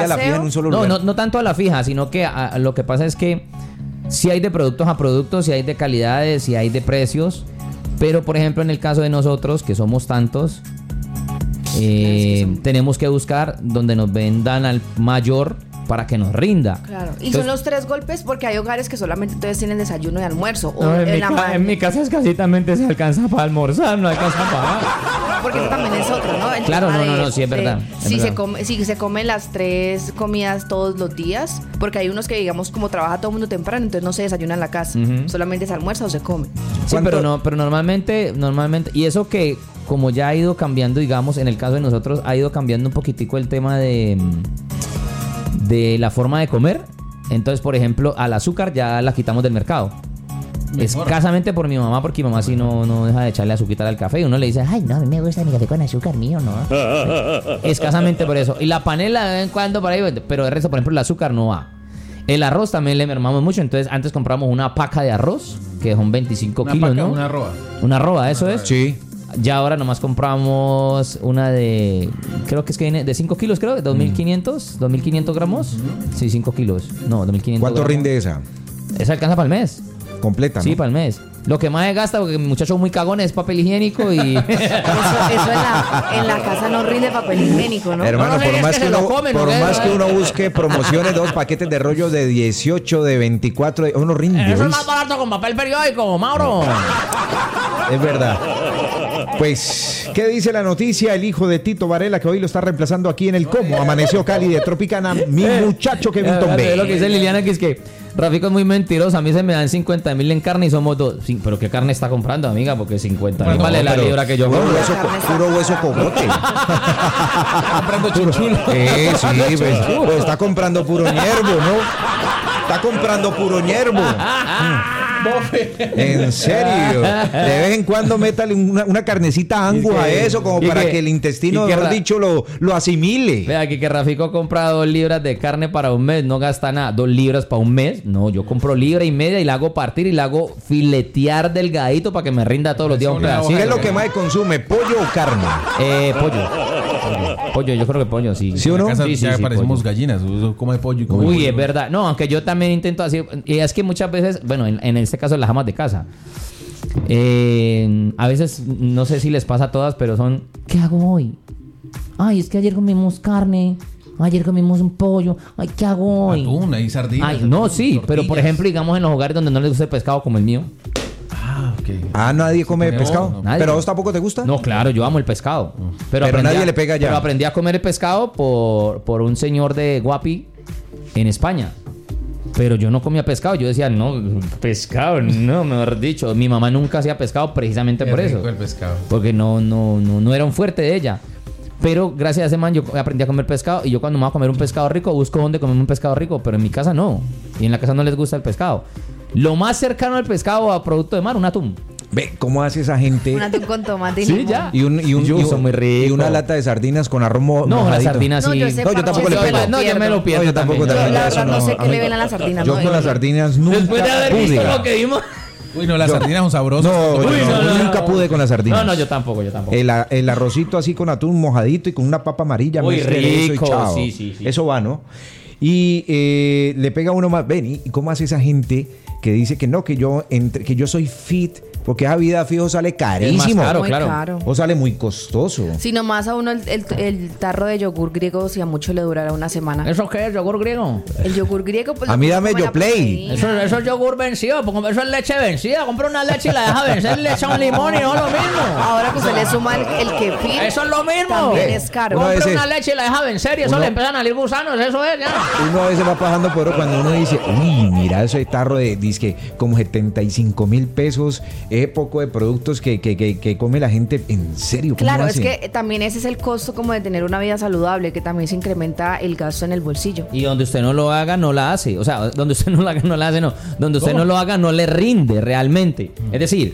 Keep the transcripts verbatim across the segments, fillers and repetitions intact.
a la fija en un solo no, lugar. no, no tanto a la fija, sino que a, a lo que pasa es que sí hay de productos a productos, sí hay de calidades, sí hay de precios, pero por ejemplo en el caso de nosotros, que somos tantos, eh, sí, tenemos que buscar donde nos vendan al mayor para que nos rinda. Claro. Y Entonces, son los tres golpes porque hay hogares que solamente ustedes tienen desayuno y almuerzo. O no, en, en, mi la ca- ma- en mi casa escasitamente se alcanza para almorzar, no alcanza para... Porque eso también es otro, ¿no? El Claro, tema no, no, de- no, sí es de- verdad, es Si verdad. se come, si se comen las tres comidas todos los días, porque hay unos que, digamos, como trabaja todo el mundo temprano, entonces no se desayuna en la casa, Ujú. solamente se almuerza o se come. Sí, ¿Cuánto? pero no, pero normalmente, normalmente, y eso que como ya ha ido cambiando, digamos, en el caso de nosotros, ha ido cambiando un poquitico el tema de, de la forma de comer. Entonces, por ejemplo, al azúcar ya la quitamos del mercado. Mejor. Escasamente por mi mamá, porque mi mamá sí no, no deja de echarle azúcar al café. Y uno le dice, ay, no, a mí me gusta mi café con azúcar, mío, no. Escasamente por eso. Y la panela de vez en cuando por ahí, pero de resto, por ejemplo, el azúcar no va. El arroz también le mermamos mucho. Entonces, antes compramos una paca de arroz, que son veinticinco Una kilos, paca, ¿no? una arroba. Una arroba, eso es. Sí. Ya ahora nomás compramos una de, creo que es que viene de cinco kilos, creo, de dos mil quinientos, dos mil quinientos gramos. Sí, cinco kilos. No, dos mil quinientos ¿Cuánto gramos. rinde esa? Esa alcanza para el mes. Completa, ¿no? Sí, para el mes. Lo que más se gasta, porque mi muchacho es muy cagón, es papel higiénico y... Eso, eso en, la, en la casa no rinde papel higiénico, ¿no? Hermano, No, no, por es más que que, se lo uno, comen, por ¿no? más que uno busque promociones, dos paquetes de rollos de dieciocho, de veinticuatro, de- uno rinde. Eso es ¿oís? más barato con papel periódico, Mauro. Es verdad. Pues, ¿qué dice la noticia? El hijo de Tito Varela, que hoy lo está reemplazando aquí en el Como. Amaneció Cali de Tropicana, mi muchacho Kevin Lo que Tombe. dice Liliana, que es que Rafico es muy mentiroso. A mí se me dan cincuenta mil en carne y somos dos. Sí, pero ¿qué carne está comprando, amiga? Porque cincuenta mil No, vale la pero libra que yo puro compro. hueso, co- puro hueso cogote. Comprando chinchulo. Eh, sí, pues, pues está comprando puro ñerbo, ¿no? Está comprando puro ñerbo. En serio. De vez en cuando métale una, una carnecita angus Y a que- eso, como y para que- que el intestino, y que mejor ra- dicho, lo, lo asimile. Vea aquí que Rafico compra dos libras de carne para un mes, no gasta nada. Dos libras para un mes. No, yo compro libra y media y la hago partir y la hago filetear delgadito para que me rinda todos los días un Una pedacito. ¿Qué es lo que más consume, pollo o carne? Eh, pollo. Pollo. Pollo, yo creo que pollo, sí. ¿Sí o no? En la casa Sí, sí, ya sí, parecemos pollo. gallinas. Uno come pollo y come Uy, pollo. es verdad. No, aunque yo también intento así. Y es que muchas veces, bueno, en, en este caso las amas de casa. eh, a veces, no sé si les pasa a todas, pero son, ¿qué hago hoy? Ay, es que ayer comimos carne. Ayer comimos un pollo. Ay, ¿qué hago hoy? Atún, hay sardinas. Ay, no, atún, sí, pero por tortillas. ejemplo, digamos en los hogares donde no les gusta el pescado como el mío. Ah, ok. Ah, nadie come No, pescado. no. Nadie. ¿Pero a vos tampoco te gusta? No, claro, yo amo el pescado. Pero, Pero aprendí nadie a- le pega ya. Pero aprendí a comer el pescado por, por un señor de Guapi en España. Pero yo no comía pescado. Yo decía, no, pescado, no, mejor dicho. Mi mamá nunca hacía pescado precisamente Qué por rico eso. el pescado. Porque no, no, no, no era un fuerte de ella. Pero gracias a ese man yo aprendí a comer pescado. Y yo cuando me voy a comer un pescado rico, busco dónde comer un pescado rico. Pero en mi casa no. Y en la casa no les gusta el pescado. Lo más cercano al pescado a producto de mar, un atún. Ve cómo hace esa gente. Un atún con tomate y Sí, limón. ya. Y un, y un, Yo y un- soy muy rico. y una lata de sardinas con arroz mo- No, las mojadito. sardinas No, sí. yo sé No, yo tampoco le parrón, pego. yo No, yo me lo pierdo. No, yo tampoco también. también. Yo la Eso verdad no sé a qué mí- le ven a las sardinas. Yo no, con yo las no. sardinas nunca Después de haber pude. visto lo que vimos. Uy, no, las Yo- sardinas son sabrosas. No, Uy, yo no, no, nunca no. pude con las sardinas. No, no, yo tampoco, yo tampoco. El, a- el arrocito así con atún mojadito y con una papa amarilla. Uy, mezcle de eso y rico, chao. sí, sí, sí. Eso va, ¿no? Y eh, le pega a uno más. Ven, ¿y cómo hace esa gente que dice que no, que yo, entre, que yo soy fit? Porque esa vida fijo sale carísimo. caro, Muy claro. caro. O sale muy costoso. Si nomás a uno el, el- el tarro de yogur griego, si a mucho le durará una semana. ¿Eso qué es? ¿Yogur griego? El yogur griego, pues. A lo mí que dame come la Yoplait. proteína. Eso, eso es yogur vencido, porque eso es leche vencida. Compra una leche y la deja vencer, le echa un limón y no es lo mismo. Ahora que usted le suma el, el kefir. Eso es lo mismo. También Eh, es caro. uno a Compra veces- una leche y la deja vencer y eso uno- le empiezan a salir gusanos, eso es ya. Uno a veces va pasando por cuando uno dice, uy, mira ese tarro de disque como setenta y cinco mil pesos, es poco de productos que, que, que, que come la gente. En serio, ¿cómo Claro, es hace? que también ese es el costo como de tener una vida saludable, que también se incrementa el gasto en el bolsillo. Y donde usted no lo haga, no la hace. O sea, donde usted no lo haga, no la hace, no. Donde usted no lo haga, no le rinde realmente. Es decir,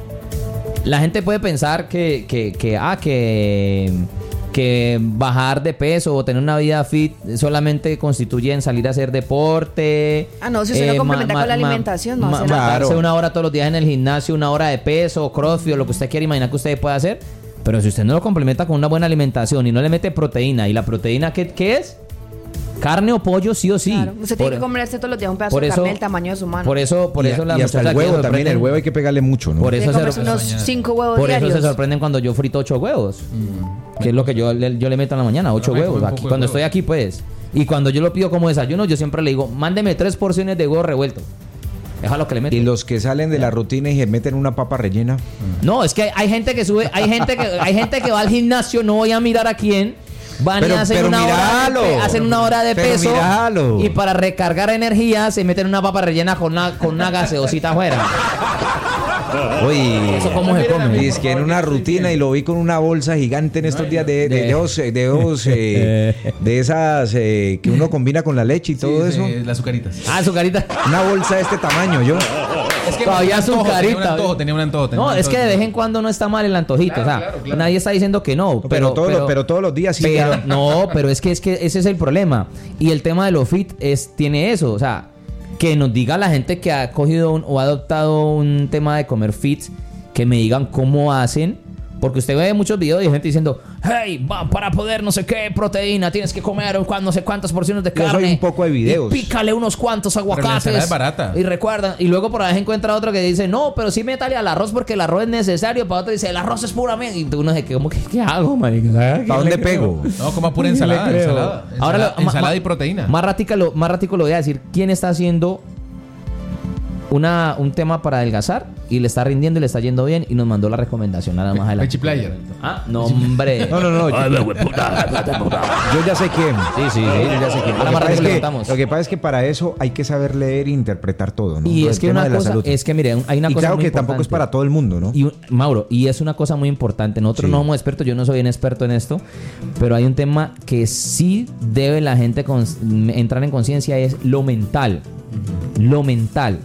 la gente puede pensar que, que, que, ah, que, que bajar de peso o tener una vida fit solamente constituye en salir a hacer deporte. Ah, no, si usted lo complementa con la alimentación, no hace nada. Matarse Claro. una hora todos los días en el gimnasio, una hora de peso, crossfit, o lo que usted quiera imaginar que usted puede hacer. Pero si usted no lo complementa con una buena alimentación y no le mete proteína, ¿y la proteína qué, qué es? Carne o pollo, sí o sí. Claro. Usted Por- tiene que comerse todos los días un pedazo por de eso- carne del tamaño de su mano. Por eso, por y, eso las y hasta el muchachas aquí huevo se también, el sorprenden- huevo hay que pegarle mucho, ¿no? Por Tiene eso que se, comerse unos cinco huevos por eso diarios. se sorprenden cuando yo frito ocho huevos. Que es lo que yo, le- yo le meto en la mañana, ocho Pero me huevos. come un Aquí, poco de cuando huevo. estoy aquí, pues. Y cuando yo lo pido como desayuno, yo siempre le digo, mándeme tres porciones de huevo revuelto. Deja lo que le meto. Y los que salen de la rutina y se meten una papa rellena. No, es que hay gente que sube, hay gente que, hay gente que va al gimnasio, no voy a mirar a quién. Van Pero- y hacen pero una, hora de, míralo. pe- hacen una hora de Pero peso. míralo. Y para recargar energía se meten una papa rellena con una, con una gaseosita afuera. Uy, ¿Eso cómo se come? y es que en una rutina y lo vi con una bolsa gigante en estos días de, de, de, esos, de, esos, eh, de esas eh, que uno combina con la leche y todo Sí, eso. sí, las azucaritas. Ah, azucarita. Una bolsa de este tamaño, yo. Es que Todavía tenía un antojo, azucarita, Tenía un antojo, ¿ves? tenía un antojo. tenía No, un es que de antojo. vez en cuando no está mal el antojito. Claro, o sea, claro, claro. nadie está diciendo que no. Pero, Pero, todos, pero- los- pero todos los días sí. pero- ya. no, pero es que, es que ese es el problema. Y el tema de lo fit es, tiene eso. O sea, que nos diga la gente que ha cogido un- o ha adoptado un tema de comer fit, que me digan cómo hacen. Porque usted ve muchos videos de gente diciendo, hey, va, para poder no sé qué proteína, tienes que comer un cuan- no sé cuántas porciones de Yo carne. soy un poco de videos. Y pícale unos cuantos la aguacates. ensalada es barata. Y recuerda, y luego por ahí encuentra otro que dice, no, pero sí métale al arroz porque el arroz es necesario. Para otro dice, el arroz es puramente. Y uno dice, ¿cómo que qué hago, marica? ¿Para dónde pego? No, como pura ensalada. Le creo. Ensalada, Ahora ensalada, lo- ma- ensalada ma- y proteína. Más ratico, lo, más ratico lo voy a decir. ¿Quién está haciendo una, un tema para adelgazar y le está rindiendo y le está yendo bien y nos mandó la recomendación nada más adelante? Pechi Player. Ah, no, hombre. No, no, no. Yo, yo ya sé quién. Sí, sí, sí, yo ya sé quién. Ahora Lo más que, pasa rápido es le que, contamos. lo que pasa es que para eso hay que saber leer e interpretar todo, ¿no? Y Todo es el que tema una de la cosa, salud. es que mire, hay una y cosa claro muy que tampoco es importante. para todo el mundo, ¿no? Y un- Mauro, y es una cosa muy importante. Nosotros Sí. no somos expertos, yo no soy un experto en esto, pero hay un tema que sí debe la gente cons- entrar en conciencia, es lo mental. Lo mental.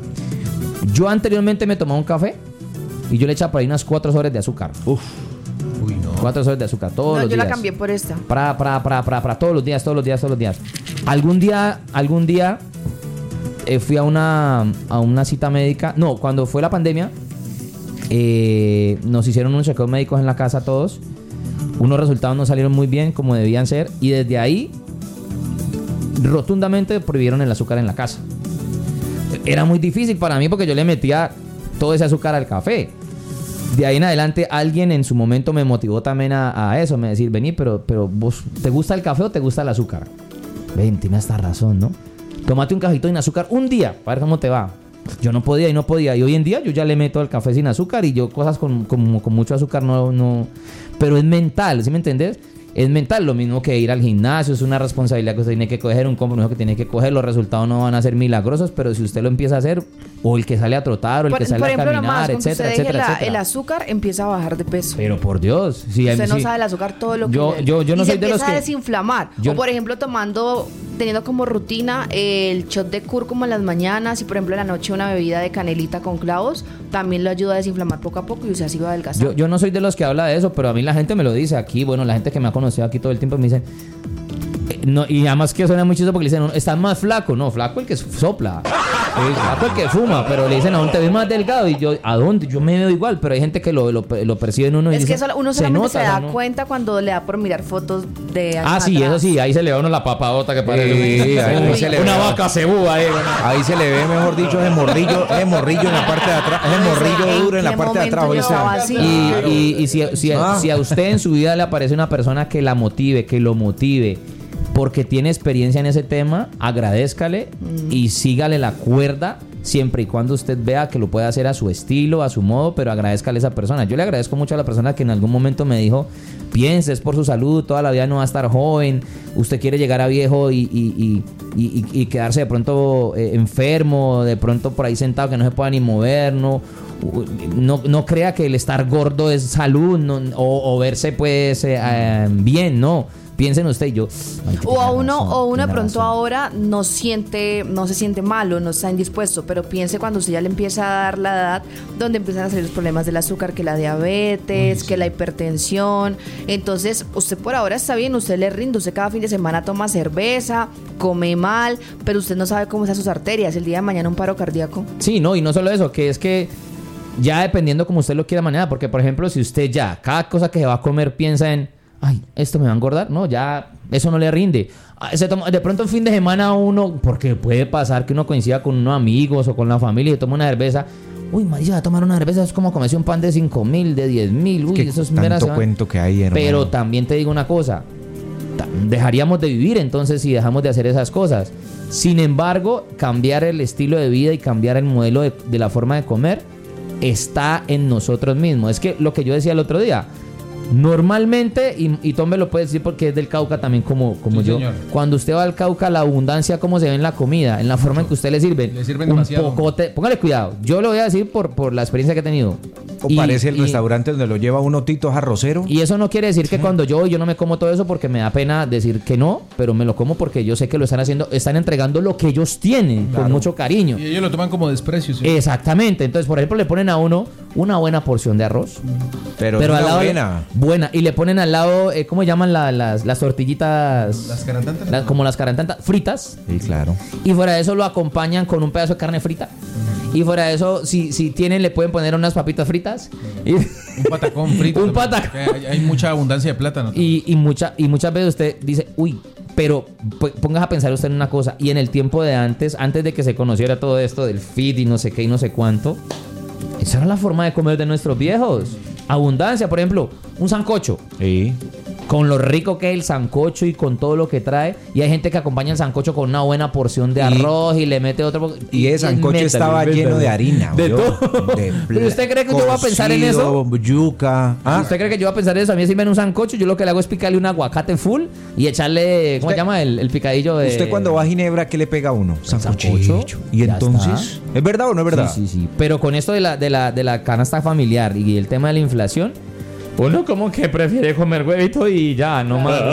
Yo anteriormente me tomaba un café y yo le echaba por ahí unas cuatro sobres de azúcar. Uf. Uy, no. Cuatro sobres de azúcar todos No, los yo días. la cambié por esta. Para, para, para, para, para, todos los días, todos los días, todos los días. Algún día, algún día eh, fui a una, a una cita médica. No, cuando fue la pandemia, eh, nos hicieron unos chequeos médicos en la casa todos. Unos resultados no salieron muy bien como debían ser. Y desde ahí, rotundamente prohibieron el azúcar en la casa. Era muy difícil para mí porque yo le metía todo ese azúcar al café. De ahí en adelante alguien en su momento me motivó también a, a eso, me decir, vení, pero, pero vos, ¿te gusta el café o te gusta el azúcar? Ven, tienes esta razón, ¿no? Tómate un cafecito sin azúcar un día, para ver cómo te va. Yo no podía y no podía. Y hoy en día yo ya le meto el café sin azúcar y yo cosas con, con, con mucho azúcar no, no... Pero es mental, ¿sí me entendés? Es mental, lo mismo que ir al gimnasio, es una responsabilidad que usted tiene que coger, un compromiso que tiene que coger, los resultados no van a ser milagrosos, pero si usted lo empieza a hacer, o el que sale a trotar, o el Por, que sale por a ejemplo, caminar, nomás, cuando etcétera, usted deje etcétera, la- etcétera. el azúcar, empieza a bajar de peso. Pero por Dios, si Usted no si- sabe el azúcar todo lo que yo, le- yo, yo no y soy se de los empieza que... a desinflamar. yo- O por ejemplo tomando, teniendo como rutina el shot de cúrcuma en las mañanas y por ejemplo en la noche una bebida de canelita con clavos, también lo ayuda a desinflamar poco a poco y usted así va a adelgazar. Yo, yo no soy de los que habla de eso, pero a mí la gente me lo dice aquí. Bueno, la gente que me ha conocido aquí todo el tiempo me dicen... eh, No, y además que suena muy chistoso porque le dicen, estás más flaco. No, flaco el que sopla. Sí, flaco el que fuma. Pero le dicen, aún te ves más delgado. Y yo, ¿a dónde? Yo me veo igual. Pero hay gente que lo, lo, lo percibe en uno y Es que dice, solo- uno solamente se, nota, da o sea, ¿no? cuenta cuando le da por mirar fotos de años Ah, sí, atrás. eso sí. Ahí se le ve a uno la papadota que parece. Sí, ahí- ahí se le una ve. vaca cebúa ahí. bueno. Ahí se le ve, mejor dicho, ese morrillo, ese morrillo en la parte de atrás, ese morrillo ¿En duro en la qué parte de atrás. momento ¿oíste? llevaba así? Y, y, y si, si, Ah. si a usted en su vida le aparece una persona que la motive, que lo motive, porque tiene experiencia en ese tema, agradézcale y sígale la cuerda siempre y cuando usted vea que lo puede hacer a su estilo, a su modo, pero agradézcale a esa persona. Yo le agradezco mucho a la persona que en algún momento me dijo, piense, es por su salud, toda la vida no va a estar joven, usted quiere llegar a viejo y, y, y, y, y quedarse de pronto eh, enfermo, de pronto por ahí sentado que no se pueda ni mover, no... No, no crea que el estar gordo es salud no, o, o verse pues eh, eh, bien, no. Piensen usted y yo. Ay, O a tiene uno, razón, o uno de tiene pronto razón. ahora no siente, no se siente malo, no está indispuesto, pero piense cuando usted ya le empieza a dar la edad, donde empiezan a salir los problemas del azúcar, que la diabetes, que la hipertensión. Entonces, usted por ahora está bien, usted le rinde, usted cada fin de semana toma cerveza, come mal, pero usted no sabe cómo están sus arterias. El día de mañana un paro cardíaco. Sí, no, y no solo eso, que es que ya dependiendo como usted lo quiera manejar, porque por ejemplo, si usted ya cada cosa que se va a comer piensa en, ay, esto me va a engordar, no, ya eso no le rinde. Se toma, de pronto un fin de semana uno, porque puede pasar que uno coincida con unos amigos o con la familia y toma una cerveza. Uy, María, va a tomar una cerveza, es como comerse un pan de cinco mil, de diez mil. Uy, Que eso es tanto mera semana. cuento que hay, hermano. Pero también te digo una cosa, ta- dejaríamos de vivir entonces si dejamos de hacer esas cosas. Sin embargo, cambiar el estilo de vida y cambiar el modelo de, de la forma de comer está en nosotros mismos. Es que lo que yo decía el otro día, normalmente, y, y Tom me lo puede decir porque es del Cauca también como, como Sí, yo, señor. cuando usted va al Cauca, la abundancia, cómo se ve en la comida, en la forma en que usted le sirve. Le sirven un demasiado. pocote, póngale cuidado, yo lo voy a decir por, por la experiencia que he tenido. O Y- parece el y- restaurante donde lo lleva uno Tito Arrocero. y eso no quiere decir que cuando yo voy yo no me como todo eso porque me da pena decir que no, pero me lo como porque yo sé que lo están haciendo, están entregando lo que ellos tienen con mucho cariño. Y ellos lo toman como desprecio. ¿sí? Exactamente, entonces por ejemplo le ponen a uno una buena porción de arroz, Pero, pero es al una lado buena. buena, y le ponen al lado, eh, ¿cómo llaman la- las, las tortillitas? Las carantantas. La- como las carantantas fritas, Sí, claro. y fuera de eso lo acompañan con un pedazo de carne frita. Y fuera de eso, si, si tienen, le pueden poner unas papitas fritas. Y, Un patacón frito. Un también, patacón. porque Hay, hay mucha abundancia de plátano. Y, y, mucha, y muchas veces usted dice, uy, pero p- pongas a pensar usted en una cosa. Y en el tiempo de antes, antes de que se conociera todo esto del feed y no sé qué y no sé cuánto, esa era la forma de comer de nuestros viejos. Abundancia, por ejemplo, un sancocho. Sí. Con lo rico que es el sancocho y con todo lo que trae. Y hay gente que acompaña el sancocho con una buena porción de Y- arroz y le mete otro. po- Y ese sancocho métale, estaba métale. lleno de harina. De ¿oyó? todo. De ¿Pero usted cree que yo voy a pensar en eso? cocido, Yuca. ¿Ah? ¿Usted cree que yo voy a pensar en eso? A mí si me un sancocho, yo lo que le hago es picarle un aguacate full y echarle, ¿cómo se Usted- llama? El, el picadillo de... Usted cuando va a Ginebra, ¿qué le pega a uno? sancocho. Y Ya entonces, ¿es verdad o no es verdad? Sí, sí, sí. Pero con esto de la, de la, de la canasta familiar y el tema de la inflación, uno como que prefiere comer huevito y ya, no más.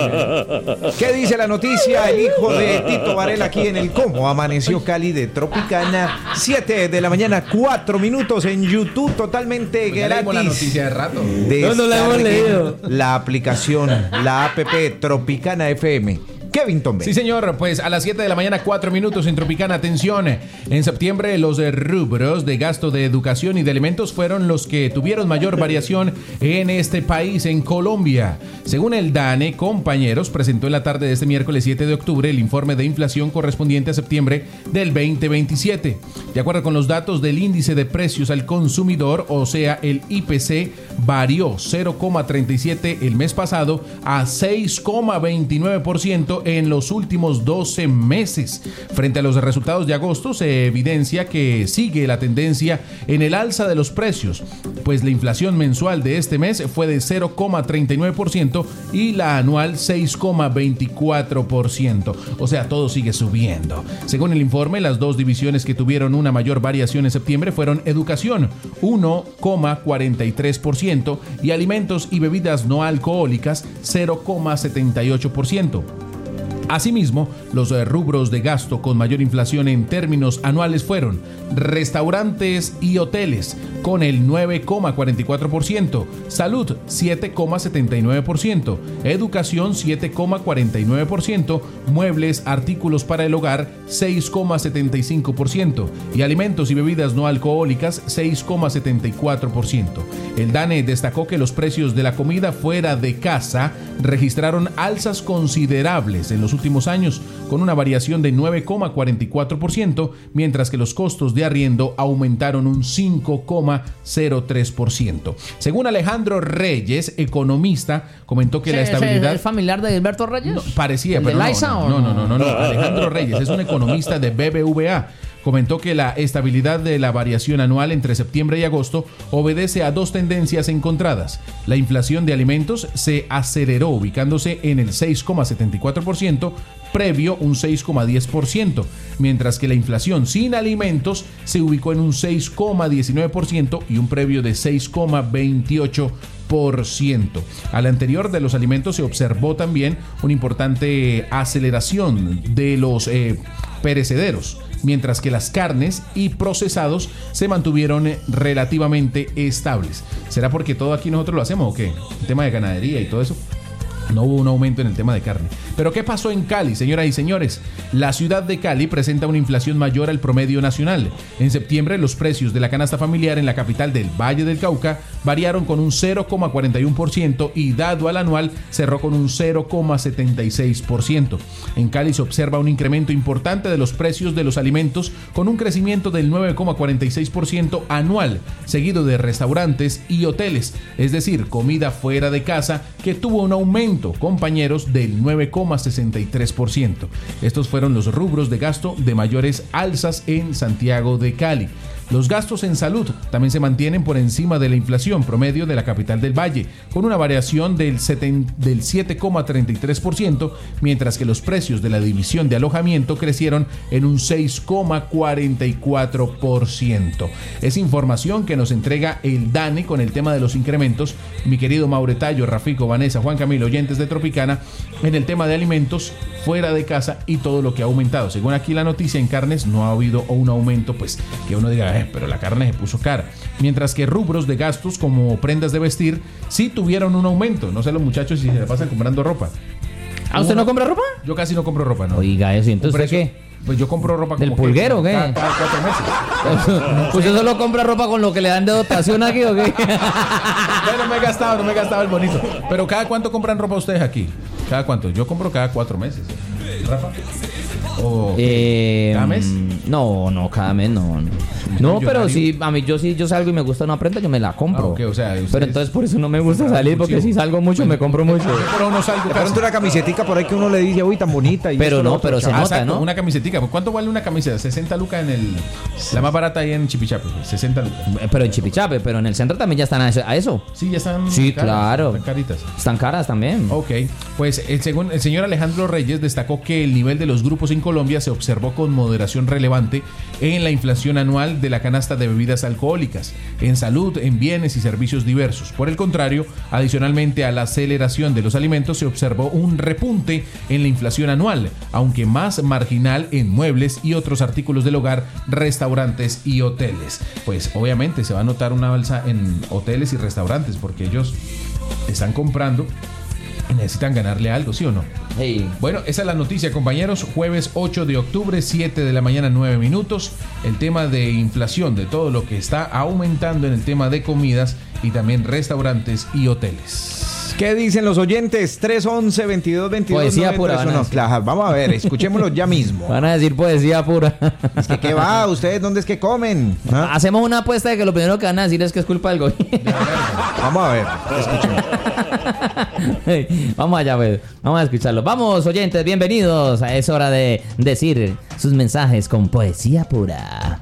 ¿Qué dice la noticia? El hijo de Tito Varela aquí en el Cómo Amaneció Cali de Tropicana. siete de la mañana, cuatro minutos en YouTube, totalmente Pues ya leímos la gratis. noticia de rato. No, no la hemos Descarguen leído. la aplicación, la app Tropicana F M. Kevin Tombe. Sí, señor. Pues a las siete de la mañana, cuatro minutos en Tropicana. Atención. En septiembre, los eh, rubros de gasto de educación y de alimentos fueron los que tuvieron mayor variación en este país, en Colombia. Según el DANE, compañeros, presentó en la tarde de este miércoles siete de octubre el informe de inflación correspondiente a septiembre del veinte veintisiete. De acuerdo con los datos del índice de precios al consumidor, o sea, el I P C, varió cero coma treinta y siete el mes pasado a seis coma veintinueve por ciento en los últimos doce meses. Frente a los resultados de agosto, se evidencia que sigue la tendencia en el alza de los precios, pues la inflación mensual de este mes fue de cero coma treinta y nueve por ciento y la anual seis coma veinticuatro por ciento. O sea, todo sigue subiendo. Según el informe, las dos divisiones que tuvieron una mayor variación en septiembre fueron educación, uno coma cuarenta y tres por ciento, y alimentos y bebidas no alcohólicas, cero coma setenta y ocho por ciento. Asimismo, los eh, rubros de gasto con mayor inflación en términos anuales fueron restaurantes y hoteles, con el nueve coma cuarenta y cuatro por ciento, salud siete coma setenta y nueve por ciento, educación siete coma cuarenta y nueve por ciento, muebles, artículos para el hogar seis coma setenta y cinco por ciento y alimentos y bebidas no alcohólicas seis coma setenta y cuatro por ciento. El DANE destacó que los precios de la comida fuera de casa registraron alzas considerables en los últimos años, con una variación de nueve coma cuarenta y cuatro por ciento, mientras que los costos de arriendo aumentaron un cinco coma cero tres por ciento. Según Alejandro Reyes, economista, comentó que la estabilidad... ¿Es familiar de Alberto Reyes? No, parecía, ¿El pero de no, Liza no, o no, no, no, no, no. Alejandro Reyes es un economista de B B V A. Comentó que la estabilidad de la variación anual entre septiembre y agosto obedece a dos tendencias encontradas. La inflación de alimentos se aceleró, ubicándose en el seis coma setenta y cuatro por ciento, previo un seis coma diez por ciento, mientras que la inflación sin alimentos se ubicó en un seis coma diecinueve por ciento y un previo de seis coma veintiocho por ciento. Al anterior de los alimentos se observó también una importante aceleración de los eh, perecederos, mientras que las carnes y procesados se mantuvieron relativamente estables. ¿Será porque todo aquí nosotros lo hacemos o qué? El tema de ganadería y todo eso. No hubo un aumento en el tema de carne. Pero ¿qué pasó en Cali, señoras y señores? La ciudad de Cali presenta una inflación mayor al promedio nacional. En septiembre, los precios de la canasta familiar en la capital del Valle del Cauca variaron con un cero coma cuarenta y uno por ciento y dado al anual cerró con un cero coma setenta y seis por ciento. En Cali se observa un incremento importante de los precios de los alimentos con un crecimiento del nueve coma cuarenta y seis por ciento anual, seguido de restaurantes y hoteles, es decir, comida fuera de casa, que tuvo un aumento, compañeros, del nueve coma sesenta y tres por ciento. Estos fueron los rubros de gasto de mayores alzas en Santiago de Cali. Los gastos en salud también se mantienen por encima de la inflación promedio de la capital del Valle, con una variación del, del siete coma treinta y tres por ciento, mientras que los precios de la división de alojamiento crecieron en un seis coma cuarenta y cuatro por ciento. Es información que nos entrega el DANE con el tema de los incrementos. Mi querido Mauretayo, Rafico, Vanessa, Juan Camilo, oyentes de Tropicana, en el tema de alimentos fuera de casa y todo lo que ha aumentado. Según aquí la noticia, en carnes no ha habido un aumento, pues que uno diga, eh, pero la carne se puso cara. Mientras que rubros de gastos como prendas de vestir sí tuvieron un aumento. No sé los muchachos si se la pasan comprando ropa. ¿Ah, usted no compra ropa? Yo casi no compro ropa, ¿no? Oiga, eso, ¿entonces usted qué? Pues yo compro ropa como ¿del pulguero o qué? Cada, cada cuatro meses. ¿Usted solo compra ropa con lo que le dan de dotación aquí o qué? Yo no me he gastado, no me he gastado el bonito. Pero ¿cada cuánto compran ropa ustedes aquí? ¿Cada cuánto? Yo compro cada cuatro meses. ¿Rafa? ¿O eh, cada mes? No, no, cada mes no. No, pero sí, a mí yo sí yo salgo y me gusta una prenda, yo me la compro. Ah, okay, o sea, pero entonces por eso no me gusta salir, porque si salgo mucho me compro mucho. Pero no salgo. De pronto una camisetica por ahí que uno le dice, uy, tan bonita. Y pero no, pero se ah, nota, exacto, ¿no? Una camisetica. ¿Cuánto vale una camiseta? sesenta lucas en el... La más barata ahí en Chipichape. sesenta lucas. Pero en Chipichape, pero en el centro también ya están a eso. Sí, ya están Sí, caras, claro. Están caritas. Están caras también. Ok, pues el, según el señor Alejandro Reyes destacó que el nivel de los grupos en Colombia se observó con moderación relevante en la inflación anual de la canasta de bebidas alcohólicas, en salud, en bienes y servicios diversos. Por el contrario, adicionalmente a la aceleración de los alimentos se observó un repunte en la inflación anual, aunque más marginal en muebles y otros artículos del hogar, restaurantes y hoteles. Pues obviamente se va a notar una alza en hoteles y restaurantes porque ellos están comprando y necesitan ganarle algo, ¿sí o no? Hey. Bueno, esa es la noticia, compañeros. Jueves ocho de octubre, siete de la mañana, nueve minutos. El tema de inflación, de todo lo que está aumentando en el tema de comidas y también restaurantes y hoteles. ¿Qué dicen los oyentes? tres once, veintidós veintidós Poesía pura. No, claro, vamos a ver, escuchémoslo ya mismo. Van a decir poesía pura. Es que, ¿qué va? ¿Ustedes dónde es que comen? ¿Ah? Hacemos una apuesta de que lo primero que van a decir es que es culpa del gobierno. Vamos a ver, escuchemos. Vamos allá, pues. Vamos a escucharlo. Vamos, oyentes, bienvenidos. Es hora de decir sus mensajes con poesía pura.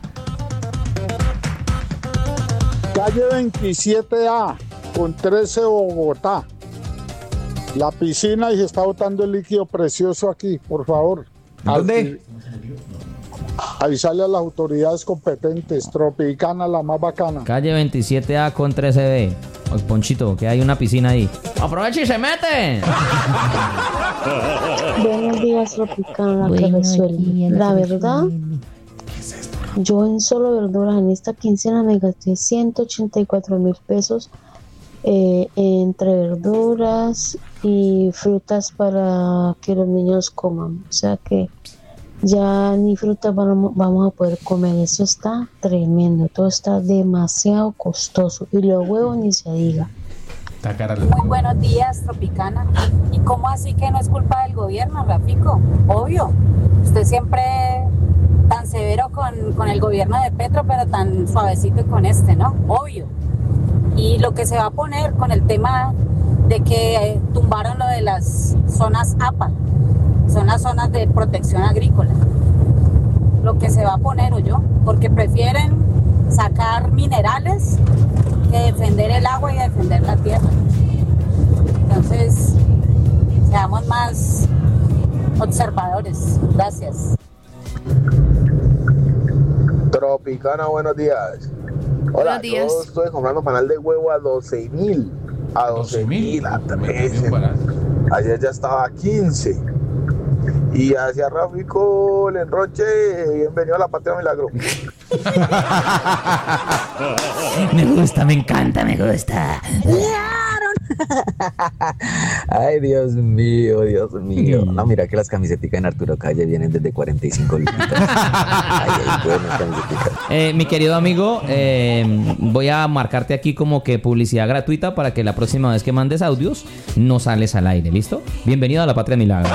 Calle veintisiete A, con trece Bogotá. La piscina y se está botando el líquido precioso aquí, por favor. ¿Dónde? Avisarle a las autoridades competentes. Tropicana, la más bacana. Calle veintisiete A con trece B. Oye, Ponchito, que hay una piscina ahí. ¡Aprovecha y se mete! Buenos días, Tropicana, la que resuelve. La verdad, yo en solo verduras en esta quincena me gasté ciento ochenta y cuatro mil pesos eh, entre verduras y frutas para que los niños coman. O sea que ya ni frutas vamos, vamos a poder comer. Eso está tremendo. Todo está demasiado costoso. Y los huevos ni se diga. Está cara la... Muy buenos días, Tropicana. ¿Y cómo así que no es culpa del gobierno, Rafico? Obvio. Usted siempre tan severo con, con el gobierno de Petro, pero tan suavecito con este, ¿no? Obvio. Y lo que se va a poner con el tema de que eh, tumbaron lo de las zonas A P A. Son las zonas de protección agrícola. Lo que se va a poner, o yo, porque prefieren sacar minerales que defender el agua y defender la tierra. Entonces, seamos más observadores. Gracias. Tropicana, buenos días. Hola, Buenos días. yo estoy comprando panal de huevo a doce mil. A doce mil a trece. Ayer ya estaba a quince. Y hacia Rafico el enroche, bienvenido a la Patria Milagro. Me gusta, me encanta, me gusta. ¡Llegaron! Ay, Dios mío, Dios mío. No, mira que las camisetas en Arturo Calle vienen desde cuarenta y cinco lucas. Ay, ay, buenas camisetas. Eh, mi querido amigo, eh, voy a marcarte aquí como que publicidad gratuita para que la próxima vez que mandes audios no sales al aire, ¿listo? Bienvenido a la Patria Milagro.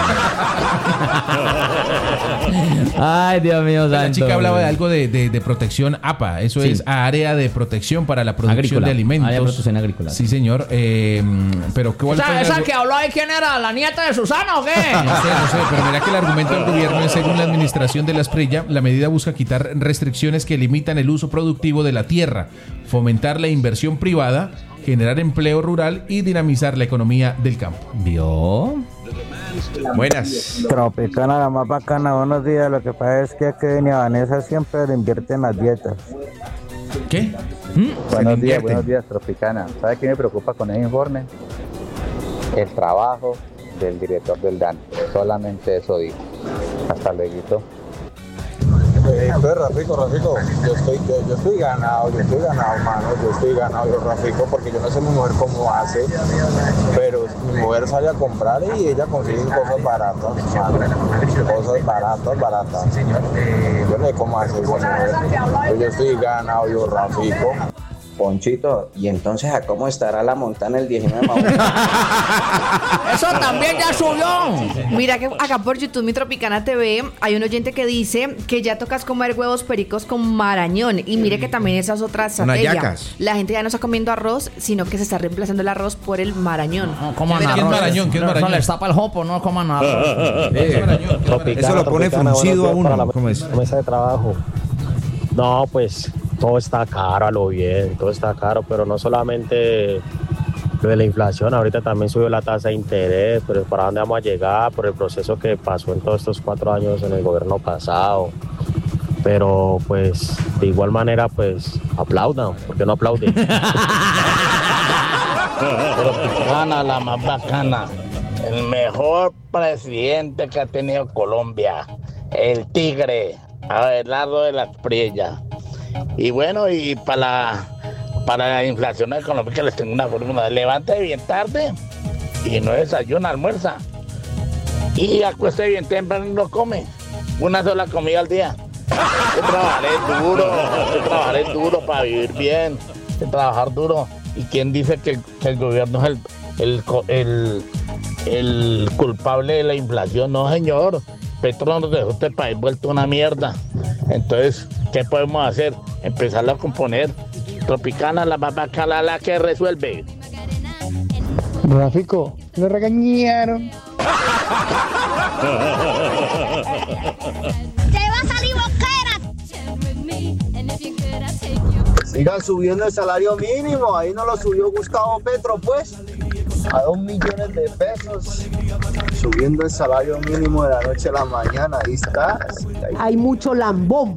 Ay, Dios mío, santo. La chica hablaba de algo de, de, de protección A P A. Eso sí. Es área de protección para la producción agrícola, de alimentos. Área de protección agrícola. Sí, señor. Eh, pero ¿cuál o sea, ¿esa el... que habló ahí quién era? ¿La nieta de Susana o qué? No sé, no sé. Pero mira que el argumento del gobierno es, según la administración de la Asprilla, la medida busca quitar restricciones que limitan el uso productivo de la tierra, fomentar la inversión privada, generar empleo rural y dinamizar la economía del campo. ¿Vio? Buenas. Tropicana, la más bacana, buenos días. Lo que pasa es que aquí doña Vanessa siempre le invierte en las dietas. ¿Qué? ¿Mm? Buenos días, buenos días, Tropicana. ¿Sabe qué me preocupa con ese informe? El trabajo del director del D A N. Solamente eso digo. Hasta luego. Entonces, Rafico, Rafico, yo estoy, yo, yo estoy ganado, yo estoy ganado, mano, yo estoy ganado, yo, Rafico, porque yo no sé mi mujer cómo hace, pero mi mujer sale a comprar y ella consigue cosas baratas, mano, cosas baratas, baratas. Yo no sé cómo hace esa mujer, pero yo estoy ganado, yo, Rafico. Ponchito, ¿y entonces a cómo estará la montana el diecinueve de mayo? Eso también ya subió. Mira que acá por YouTube, mi Tropicana T V, hay un oyente que dice que ya tocas comer huevos pericos con marañón. Y mire que también esa es otra estrategia. La gente ya no está comiendo arroz, sino que se está reemplazando el arroz por el marañón. No coman arroz. ¿Qué es marañón? ¿Qué es marañón? No les tapa el jopo, no coman arroz. Eso lo pone fruncido a uno. ¿Cómo es? Mesa de trabajo. No, pues todo está caro a lo bien, todo está caro, pero no solamente lo de la inflación, ahorita también subió la tasa de interés, pero ¿para dónde vamos a llegar? Por el proceso que pasó en todos estos cuatro años en el gobierno pasado. Pero pues de igual manera pues aplaudan, porque no aplauden. Pero bacana, la más bacana, el mejor presidente que ha tenido Colombia, el tigre, Abelardo de la Asprilla. Y bueno, y para la, para la inflación económica les tengo una fórmula: levante bien tarde y no desayuna, almuerza, y acueste bien temprano y no come, una sola comida al día. Yo trabajaré duro, yo trabajaré duro para vivir bien, de trabajar duro. ¿Y quién dice que, que el gobierno es el, el, el, el culpable de la inflación? No, señor. Petro nos dejó este país vuelto una mierda. Entonces, ¿qué podemos hacer? Empezarlo a componer. Tropicana, la más bacana, la que resuelve. Rafico, lo regañaron. ¡Te va a salir boquera! Sigan subiendo el salario mínimo. Ahí no lo subió Gustavo Petro, pues. A dos millones de pesos. Subiendo el salario mínimo de la noche a la mañana. Ahí está. Ahí. Hay mucho lambón.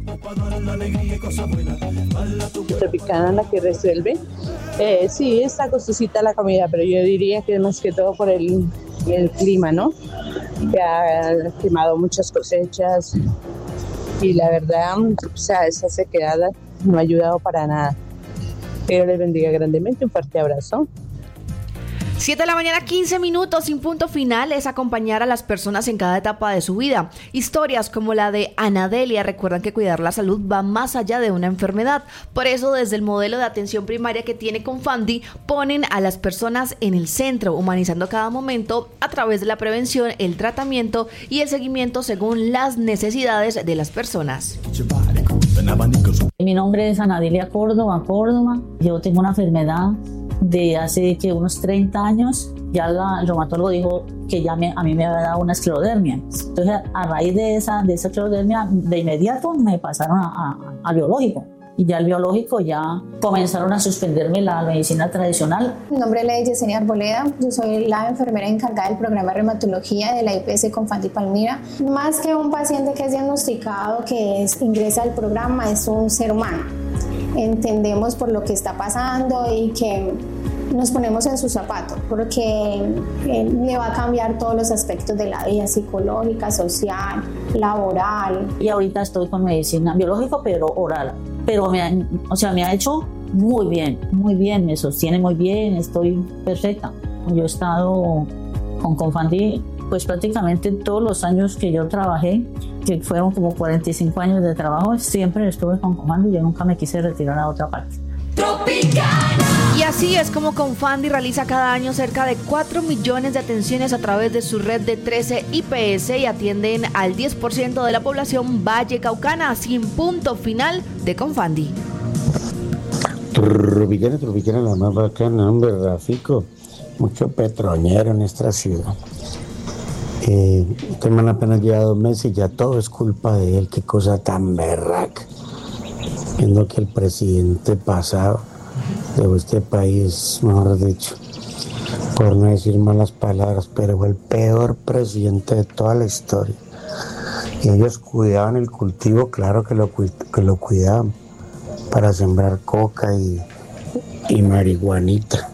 Tropicana, la que resuelve. Eh, sí, está costosita la comida, pero yo diría que es más que todo por el, el clima, ¿no? Que ha quemado muchas cosechas y la verdad, o sea, esa sequedad no ha ayudado para nada. Pero les bendiga grandemente, un fuerte abrazo. siete de la mañana, quince minutos, sin punto final, es acompañar a las personas en cada etapa de su vida. Historias como la de Anadelia recuerdan que cuidar la salud va más allá de una enfermedad. Por eso, desde el modelo de atención primaria que tiene Confandi, ponen a las personas en el centro, humanizando cada momento a través de la prevención, el tratamiento y el seguimiento según las necesidades de las personas. Mi nombre es Anadelia Córdoba, Córdoba. Yo tengo una enfermedad de hace que unos treinta años. Ya la, el reumatólogo dijo que ya me, a mí me había dado una esclerodermia. Entonces, a raíz de esa, de esa esclerodermia, de inmediato me pasaron a, a, al biológico. Y ya el biológico ya comenzaron a suspenderme la medicina tradicional. Mi nombre es Yesenia Arboleda, yo soy la enfermera encargada del programa de reumatología de la I P S Confandi Palmira. Más que un paciente que es diagnosticado, que es, ingresa al programa, es un ser humano. Entendemos por lo que está pasando y que nos ponemos en sus zapatos, porque eh, le va a cambiar todos los aspectos de la vida psicológica, social, laboral. Y ahorita estoy con medicina biológica, pero oral. Pero me ha, o sea, me ha hecho muy bien, muy bien, me sostiene muy bien, estoy perfecta. Yo he estado con Confandi pues prácticamente todos los años que yo trabajé, que fueron como cuarenta y cinco años de trabajo, siempre estuve con Confandi y yo nunca me quise retirar a otra parte. Y así es como Confandi realiza cada año cerca de cuatro millones de atenciones a través de su red de trece I P S y atienden al diez por ciento de la población vallecaucana, sin punto final de Confandi. Tropicana, Tropicana, la más bacana, hombre, Rafico. Mucho petroñero en esta ciudad. Eh, este man apenas lleva dos meses y ya todo es culpa de él. Qué cosa tan berraca. Viendo que el presidente pasado de este país, mejor dicho, por no decir malas palabras, pero fue el peor presidente de toda la historia. Y ellos cuidaban el cultivo, claro que lo, que lo cuidaban, para sembrar coca y, y marihuanita.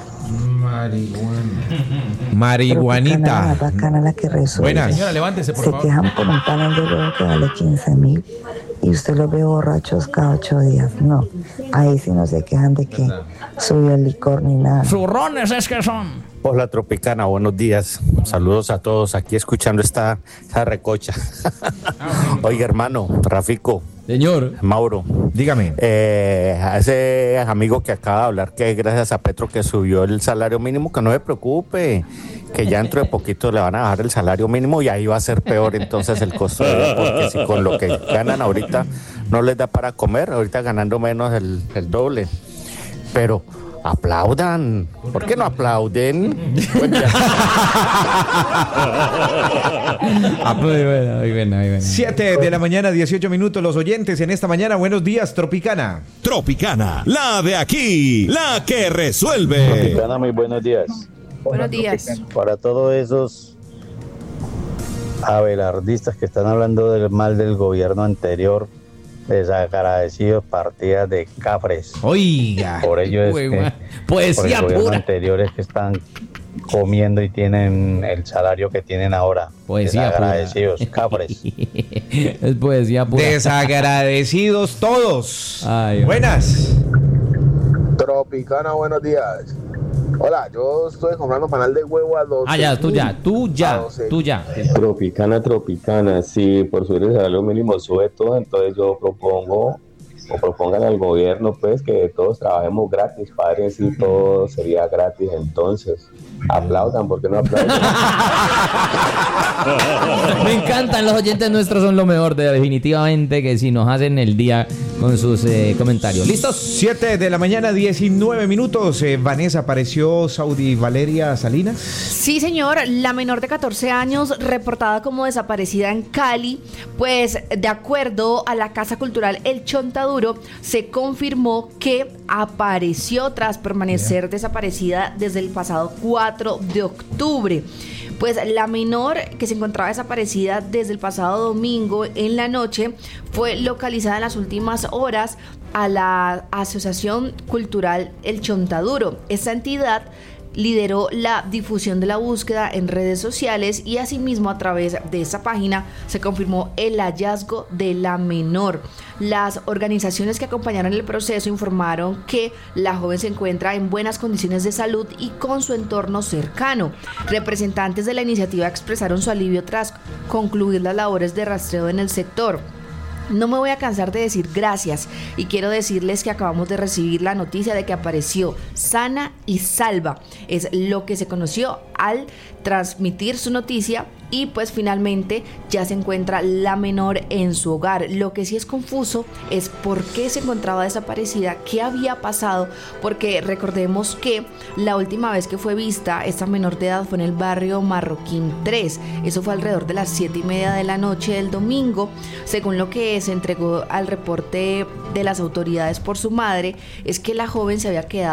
Marihuana. Marihuanita. La bacana la que resuelve. Buenas. Señora, levántese, por Se favor. quejan por un panel de huevo que vale quince mil y usted los ve borrachos cada ocho días. No, ahí sí no se quejan de que subió el licor ni nada. Zurrones es que son. Hola Tropicana, buenos días. Saludos a todos aquí escuchando esta, esta recocha. Oiga, hermano, Rafico. Señor. Mauro. Dígame. Eh, a ese amigo que acaba de hablar que gracias a Petro que subió el salario mínimo, que no se preocupe, que ya dentro de poquito le van a bajar el salario mínimo y ahí va a ser peor entonces el costo de vida, porque si con lo que ganan ahorita no les da para comer, ahorita ganando menos el, el doble. Pero aplaudan. ¿Por qué no aplauden? siete de la mañana, dieciocho minutos. Los oyentes en esta mañana. Buenos días, Tropicana. Tropicana, la de aquí, la que resuelve. Tropicana, muy buenos días. Buenos días. Para todos esos abelardistas que están hablando del mal del gobierno anterior, desagradecidos, partidas de cafres. Oiga. Por ello es Uy, que poesía por el gobierno pura. anterior es que están comiendo y tienen el salario que tienen ahora. Poesía desagradecidos, cafres. Es poesía pura. Desagradecidos todos. Ay, Buenas. Tropicana, buenos días. Hola, yo estoy comprando panal de huevo a doce. Ah, ya, tú ya, tú ya, tú ya. Tropicana, Tropicana, si por subir el salario mínimo sube todo, entonces yo propongo, o propongan al gobierno pues que todos trabajemos gratis, padres, y todo sería gratis, entonces aplaudan, ¿por qué no aplauden? Me encantan, los oyentes nuestros son lo mejor, de, definitivamente que si nos hacen el día con sus eh, comentarios. ¿Listos? siete de la mañana, diecinueve minutos. Eh, Vanessa, ¿apareció Saudi Valeria Salinas? Sí, señor, la menor de catorce años reportada como desaparecida en Cali, pues de acuerdo a la Casa Cultural El Chontaduro, se confirmó que apareció tras permanecer yeah. desaparecida desde el pasado cuatro de octubre. Pues la menor, que se encontraba desaparecida desde el pasado domingo en la noche, fue localizada en las últimas horas a la Asociación Cultural El Chontaduro. Esta entidad lideró la difusión de la búsqueda en redes sociales y asimismo a través de esta página se confirmó el hallazgo de la menor. Las organizaciones que acompañaron el proceso informaron que la joven se encuentra en buenas condiciones de salud y con su entorno cercano. Representantes de la iniciativa expresaron su alivio tras concluir las labores de rastreo en el sector. No me voy a cansar de decir gracias y quiero decirles que acabamos de recibir la noticia de que apareció sana y salva. Es lo que se conoció al transmitir su noticia y pues finalmente ya se encuentra la menor en su hogar. Lo que sí es confuso es por qué se encontraba desaparecida, qué había pasado, porque recordemos que la última vez que fue vista esta menor de edad fue en el barrio Marroquín tres. Eso fue alrededor de las siete y media de la noche del domingo. Según lo que se entregó al reporte de las autoridades por su madre, es que la joven se había quedado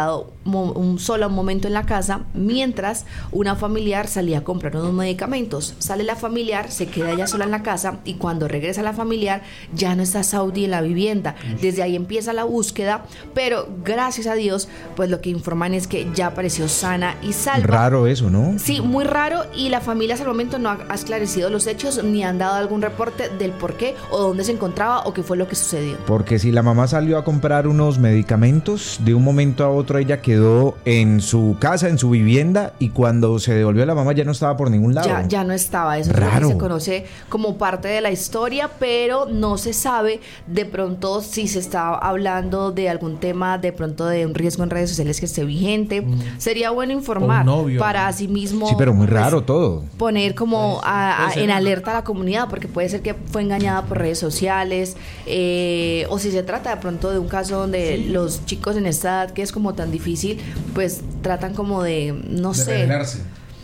mo- un solo momento en la casa mientras una familiar salía a comprar unos medicamentos. Sale la familiar, se queda ella sola en la casa y cuando regresa la familiar ya no está Saudi en la vivienda. Desde ahí empieza la búsqueda, pero gracias a Dios, pues lo que informan es que ya apareció sana y salva. Raro eso, ¿no? Sí, muy raro, y la familia hasta el momento no ha ha esclarecido los hechos ni han dado algún reporte del por qué o dónde se encontraba o qué fue lo que sucedió. Porque si la mamá salió a comprar unos medicamentos, de un momento a otro ella quedó en su casa, en su vivienda, y cuando se devolvió la mamá ya no estaba por ningún lado. Ya, ya no estaba, eso Raro. es lo que se conoce como parte de la historia, pero no se sabe de pronto si se está hablando de algún tema, de pronto de un riesgo en redes sociales que esté vigente. Mm. Sería bueno informar novio, para así mismo. Sí, pero muy pues, raro todo. poner como a, a, ser. en alerta a la comunidad, porque puede ser que fue engañada por redes sociales, eh, o si se trata de pronto de un caso donde sí. los chicos en esta edad, que es como tan difícil, pues tratan como de, no de sé. revelarse.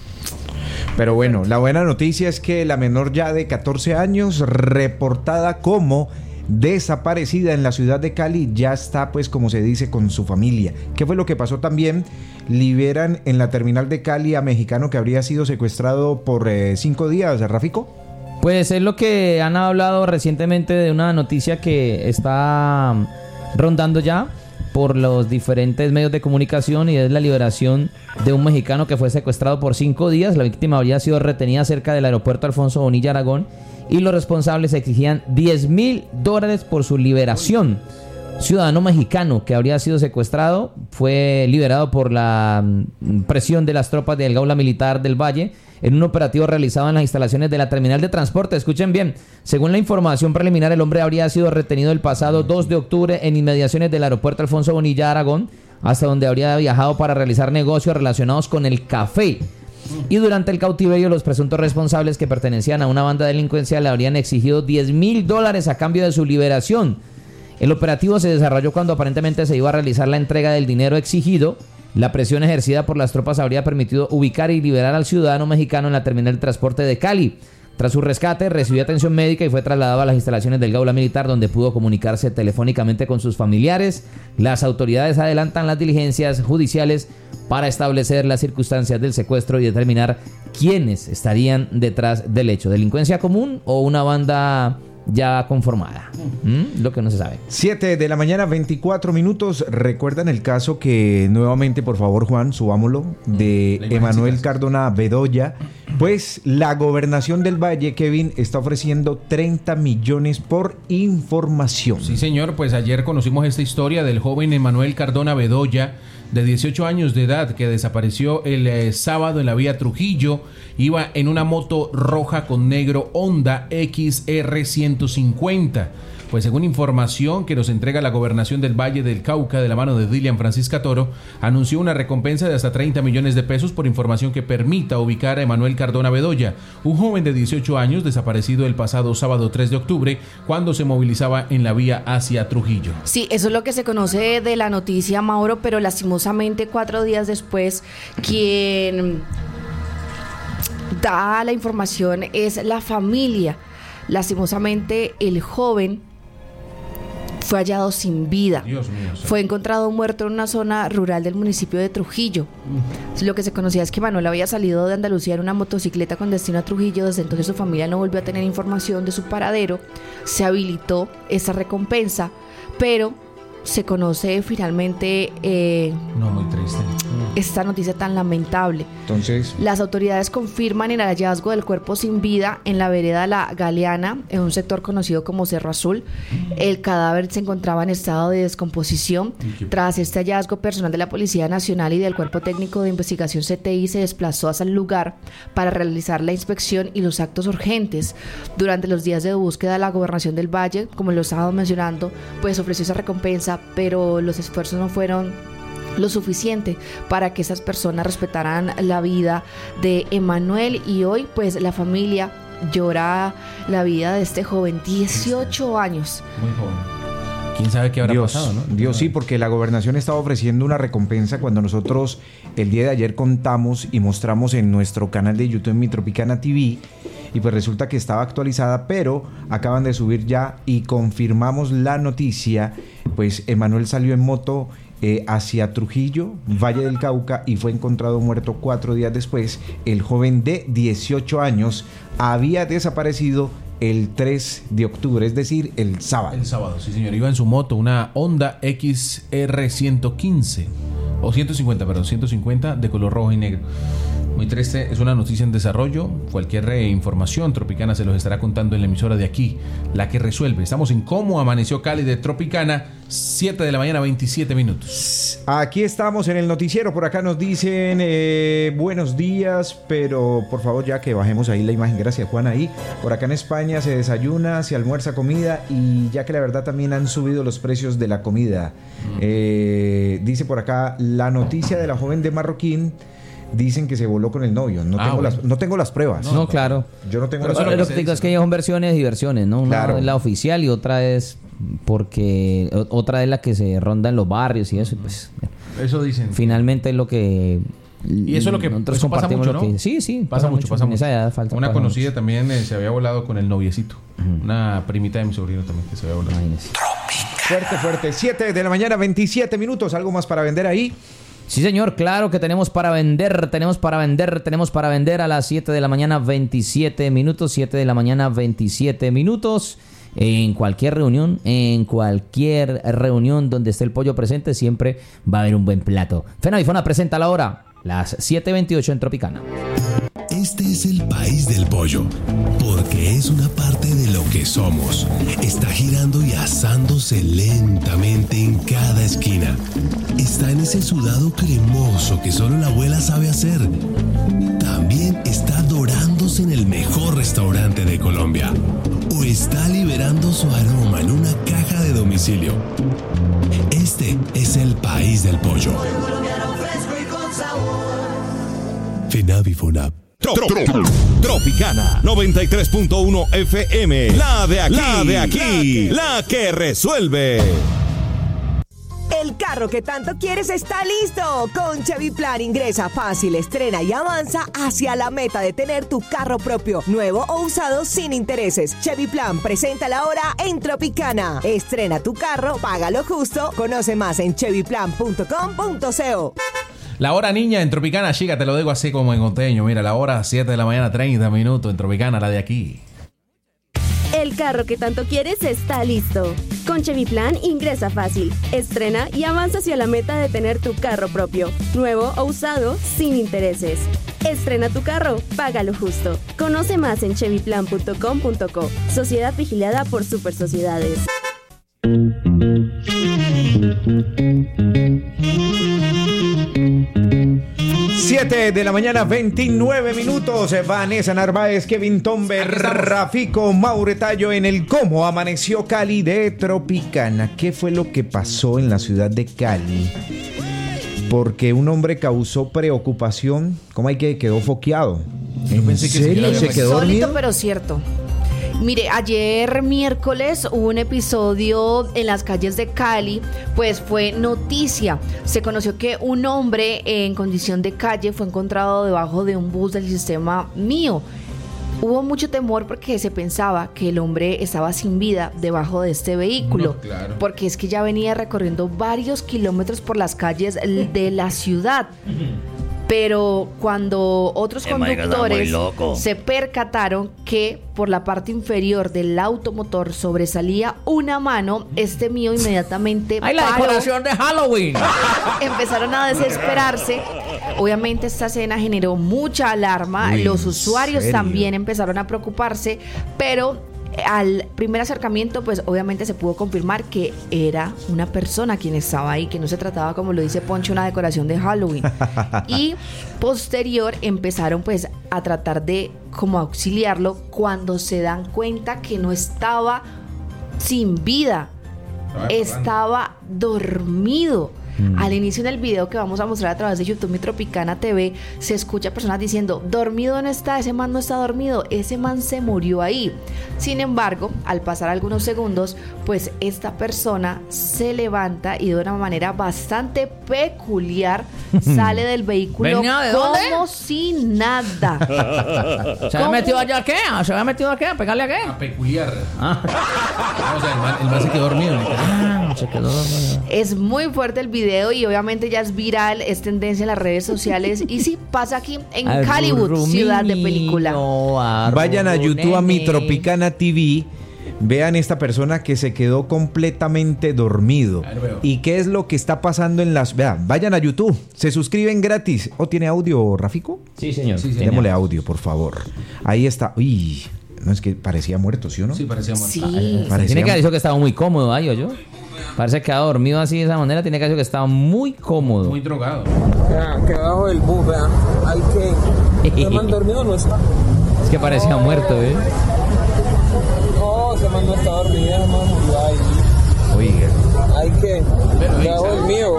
Pero bueno, la buena noticia es que la menor ya de catorce años, reportada como desaparecida en la ciudad de Cali, ya está, pues, como se dice, con su familia. ¿Qué fue lo que pasó también? Liberan en la terminal de Cali a mexicano que habría sido secuestrado por eh, cinco días, ¿Rafico? Pues es lo que han hablado recientemente de una noticia que está rondando ya por los diferentes medios de comunicación, y es la liberación de un mexicano que fue secuestrado por cinco días. La víctima habría sido retenida cerca del aeropuerto Alfonso Bonilla Aragón y los responsables exigían diez mil dólares por su liberación. Ciudadano mexicano que habría sido secuestrado fue liberado por la presión de las tropas del Gaula Militar del Valle en un operativo realizado en las instalaciones de la terminal de transporte. Escuchen bien, según la información preliminar, el hombre habría sido retenido el pasado dos de octubre en inmediaciones del aeropuerto Alfonso Bonilla Aragón, hasta donde habría viajado para realizar negocios relacionados con el café. Y durante el cautiverio, los presuntos responsables, que pertenecían a una banda delincuencial, le habrían exigido diez mil dólares a cambio de su liberación. El operativo se desarrolló cuando aparentemente se iba a realizar la entrega del dinero exigido. La presión ejercida por las tropas habría permitido ubicar y liberar al ciudadano mexicano en la terminal de transporte de Cali. Tras su rescate, recibió atención médica y fue trasladado a las instalaciones del Gaula Militar, donde pudo comunicarse telefónicamente con sus familiares. Las autoridades adelantan las diligencias judiciales para establecer las circunstancias del secuestro y determinar quiénes estarían detrás del hecho. ¿Delincuencia común o una banda ya conformada? ¿Mm? Lo que no se sabe. siete de la mañana, veinticuatro minutos. ¿Recuerdan el caso que nuevamente, por favor, Juan, subámoslo, de Emanuel Cardona Bedoya? Pues la gobernación del Valle, Kevin, está ofreciendo treinta millones por información. Sí, señor, pues ayer conocimos esta historia del joven Emanuel Cardona Bedoya, de dieciocho años de edad, que desapareció el eh, sábado en la vía Trujillo. Iba en una moto roja con negro Honda X R ciento cincuenta. Pues según información que nos entrega la gobernación del Valle del Cauca de la mano de Dilian Francisca Toro, anunció una recompensa de hasta treinta millones de pesos por información que permita ubicar a Emanuel Cardona Bedoya, un joven de dieciocho años desaparecido el pasado sábado tres de octubre cuando se movilizaba en la vía hacia Trujillo. Sí, eso es lo que se conoce de la noticia, Mauro, pero lastimosamente cuatro días después, quien da la información es la familia. Lastimosamente, el joven fue hallado sin vida. Dios mío, sí. Fue encontrado muerto en una zona rural del municipio de Trujillo. Mm. Lo que se conocía es que Manuel había salido de Andalucía en una motocicleta con destino a Trujillo. Desde entonces su familia no volvió a tener información de su paradero. Se habilitó esa recompensa, pero se conoce finalmente eh, no, muy triste. esta noticia tan lamentable. Entonces, las autoridades confirman el hallazgo del cuerpo sin vida en la vereda La Galeana, en un sector conocido como Cerro Azul. El cadáver se encontraba en estado de descomposición. Tras este hallazgo, personal de la Policía Nacional y del Cuerpo Técnico de Investigación C T I se desplazó hasta el lugar para realizar la inspección y los actos urgentes. Durante los días de búsqueda, la Gobernación del Valle, como lo estábamos mencionando, pues ofreció esa recompensa, pero los esfuerzos no fueron lo suficiente para que esas personas respetaran la vida de Emanuel, y hoy pues la familia llora la vida de este joven, dieciocho años. Muy joven. ¿Quién sabe qué habrá Dios, pasado, no? Dios, sí, porque la gobernación estaba ofreciendo una recompensa cuando nosotros el día de ayer contamos y mostramos en nuestro canal de YouTube, Mi Tropicana T V, y pues resulta que estaba actualizada, pero acaban de subir ya y confirmamos la noticia. Pues Emanuel salió en moto eh, hacia Trujillo, Valle del Cauca, y fue encontrado muerto cuatro días después. El joven de dieciocho años había desaparecido el tres de octubre, es decir, el sábado. El sábado, sí señor. Iba en su moto, una Honda X R ciento quince, o ciento cincuenta, perdón, ciento cincuenta, de color rojo y negro. Muy triste, es una noticia en desarrollo. Cualquier eh, información Tropicana se los estará contando en la emisora de aquí, La que Resuelve. Estamos en Cómo Amaneció Cali de Tropicana, siete de la mañana, veintisiete minutos. Aquí estamos en el noticiero. Por acá nos dicen eh, buenos días, pero por favor ya que bajemos ahí la imagen. Gracias, Juan. Ahí, por acá en España se desayuna, se almuerza comida, y ya que la verdad también han subido los precios de la comida. Mm. Eh, dice por acá la noticia de la joven de Marroquín. Dicen que se voló con el novio. No, Ah, tengo, bueno. las, no tengo las pruebas. No, claro. Yo no tengo Pero las lo, pruebas. lo que digo es que son versiones y versiones, ¿no? Una Claro. es la oficial y otra es porque o- otra es la que se ronda en los barrios y eso, y pues Eso dicen. finalmente es lo que Y eso es lo que nosotros eso pasa compartimos mucho, lo ¿no? que sí, sí, pasa, mucho, pasa En mucho. esa edad falta Una pasa conocida también eh, se había volado con el noviecito. Una primita de mi sobrino también que se había volado. Fuerte, fuerte. siete de la mañana, veintisiete minutos. ¿Algo más para vender ahí? Sí, señor, claro que tenemos para vender, tenemos para vender, tenemos para vender a las siete de la mañana, veintisiete minutos, siete de la mañana, veintisiete minutos. En cualquier reunión, en cualquier reunión donde esté el pollo presente, siempre va a haber un buen plato. Fenavifona presenta la hora, las siete veintiocho en Tropicana. Este es el país del pollo, porque es una parte de lo que somos. Está girando y asándose lentamente en cada esquina. Está en ese sudado cremoso que solo la abuela sabe hacer. También está dorándose en el mejor restaurante de Colombia. O está liberando su aroma en una caja de domicilio. Este es el país del pollo. Fenavifona. Tro- tro- Tropicana noventa y tres punto uno F M. La de aquí. La de aquí. La que resuelve. El carro que tanto quieres está listo. Con Chevy Plan ingresa fácil, estrena y avanza hacia la meta de tener tu carro propio, nuevo o usado sin intereses. Chevy Plan presenta la hora en Tropicana. Estrena tu carro, págalo justo. Conoce más en chevy plan punto com punto co. La hora niña en Tropicana, chica, te lo digo así como en conteño. Mira, la hora siete de la mañana, treinta minutos en Tropicana, la de aquí. El carro que tanto quieres está listo. Con Chevy Plan ingresa fácil, estrena y avanza hacia la meta de tener tu carro propio, nuevo o usado, sin intereses. Estrena tu carro, págalo justo. Conoce más en chevy plan punto com punto co. Sociedad vigilada por Super Sociedades. siete de la mañana, veintinueve minutos. Vanessa Narváez, Kevin Tomber, Rafico Mauretayo en el Cómo Amaneció Cali de Tropicana. ¿Qué fue lo que pasó en la ciudad de Cali? Porque un hombre causó preocupación. ¿Cómo hay que quedó foqueado? ¿En pensé que serio? sí, ¿Se quedó Insólito, dormido? pero cierto. Mire, ayer miércoles hubo un episodio en las calles de Cali, pues fue noticia. Se conoció que un hombre en condición de calle fue encontrado debajo de un bus del sistema Mío. Hubo mucho temor porque se pensaba que el hombre estaba sin vida debajo de este vehículo, No, claro. porque es que ya venía recorriendo varios kilómetros por las calles de la ciudad. Pero cuando otros Eh, marica, está muy conductores loco. se percataron que por la parte inferior del automotor sobresalía una mano, este Mío inmediatamente ¡Ay, la paró. decoración de Halloween! Empezaron a desesperarse. Obviamente esta escena generó mucha alarma. Uy, Los ¿en usuarios serio? también empezaron a preocuparse, pero al primer acercamiento, pues obviamente se pudo confirmar que era una persona quien estaba ahí, que no se trataba, como lo dice Poncho, una decoración de Halloween. Y posterior empezaron pues a tratar de como auxiliarlo cuando se dan cuenta que no estaba sin vida, estaba dormido. Mm. Al inicio del video que vamos a mostrar a través de YouTube, Mi Tropicana T V, se escucha personas diciendo: dormido no está, ese man no está dormido, ese man se murió ahí. Sin embargo, al pasar algunos segundos, pues esta persona se levanta y de una manera bastante peculiar sale del vehículo ¿Venía de como dónde? si nada. ¿Se había metido allá a qué? ¿Se había metido a qué? ¿A pegarle a qué? A peculiar. O sea, el man, el man se quedó dormido. Se quedó dormido. Es muy fuerte el video y obviamente ya es viral, es tendencia en las redes sociales. Y sí, pasa aquí en Hollywood, ciudad de película. Vayan a YouTube a Mi Tropicana T V. Vean esta persona que se quedó completamente dormido. ¿Y qué es lo que está pasando en las... Vean, vayan a YouTube, se suscriben gratis. ¿O tiene audio, Rafico? Sí, señor. Sí, señor. Démosle audio, por favor. Ahí está. Uy, no, es que parecía muerto, ¿sí o no? Sí, parecía muerto. Sí. Parecía... Tiene que haber dicho que estaba muy cómodo, ¿ay, o yo? Parece que ha dormido así de esa manera. Tiene que haber dicho que estaba muy cómodo. Muy drogado. Vean, que debajo del bus, vean. Hay que... ¿Se me han dormido no está? Es que parecía muerto, ¿eh? Se man no está dormida, hermano. Oiga. Hay que. Debajo del mío.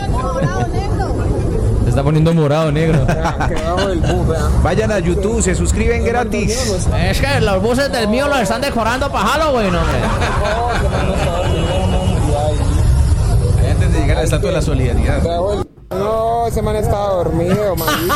Se está poniendo morado, negro. Vean, que debajo del bus, vean. Vayan a YouTube, se suscriben gratis. Es que los buses del mío los están decorando para Halloween, hombre. No, se man no está dormida, hermano. Hay antes de llegar a la estatua de la solidaridad. No, ese man estaba dormido, manita.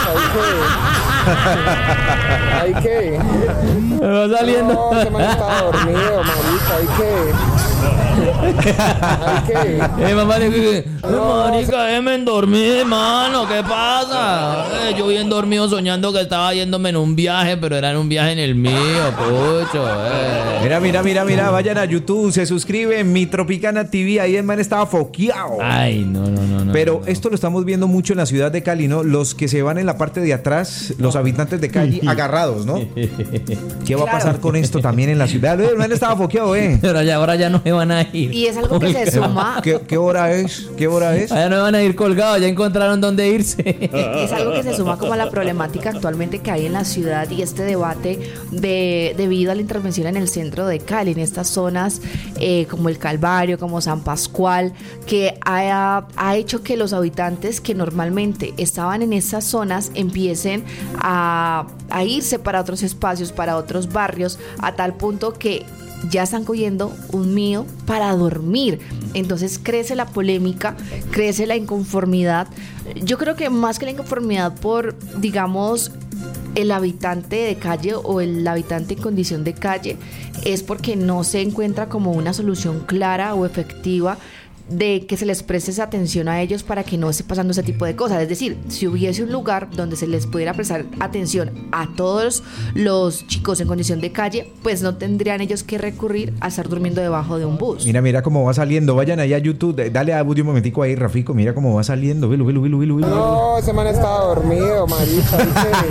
Hay que. Hay que. Me va saliendo. No, ese man estaba dormido, marica. Hay que. Hay que. Eh, mamá, dije, marica, déjenme dormir, mano. ¿Qué pasa? Eh, yo bien dormido soñando que estaba yéndome en un viaje, pero era en un viaje en el mío, pucho. Eh. Mira, mira, mira, mira. Vayan a YouTube, se suscriben. Mi Tropicana T V. Ahí el man estaba foqueado. Ay, no, no, no. no pero no. esto lo estamos viendo mucho en la ciudad de Cali, ¿no? Los que se van en la parte de atrás, los habitantes de Cali, agarrados, ¿no? ¿Qué va a pasar con esto también en la ciudad? El man estaba foqueado, ¿eh? Pero ya, ahora ya no se van a ir. Y es algo que se suma. ¿Qué, ¿Qué hora es? ¿Qué hora es? Allá no van a ir colgados, ya encontraron dónde irse. Es algo que se suma como a la problemática actualmente que hay en la ciudad y este debate de, debido a la intervención en el centro de Cali, en estas zonas eh, como el Calvario, como San Pascual, que ha, ha hecho que los habitantes que normalmente estaban en esas zonas empiecen a, a irse para otros espacios, para otros barrios, a tal punto que ya están cogiendo un mío para dormir. Entonces crece la polémica, crece la inconformidad. Yo creo que más que la inconformidad por, digamos, el habitante de calle o el habitante en condición de calle, es porque no se encuentra como una solución clara o efectiva de que se les preste esa atención a ellos para que no esté pasando ese tipo de cosas. Es decir, si hubiese un lugar donde se les pudiera prestar atención a todos los chicos en condición de calle, pues no tendrían ellos que recurrir a estar durmiendo debajo de un bus. Mira, mira cómo va saliendo. Vayan allá a YouTube, dale a audio un momentico ahí, Rafico. Mira cómo va saliendo. Velo, velo, velo, velo, velo. No, ese man estaba dormido, marica.